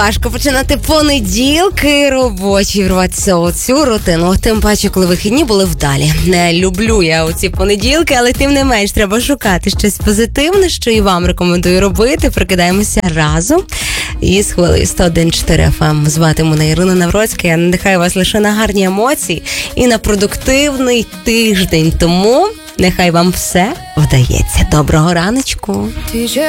Важко починати понеділки робочі, врватися у цю рутину. Тим паче, коли вихідні були вдалі. Не люблю я оці понеділки, але тим не менш треба шукати щось позитивне, що і вам рекомендую робити. Прокидаємося разом із хвилею 101.4 FM. Звати мене Ірина Навроцька. Я надихаю вас лише на гарні емоції і на продуктивний тиждень. Тому нехай вам все вдається. Доброго раночку.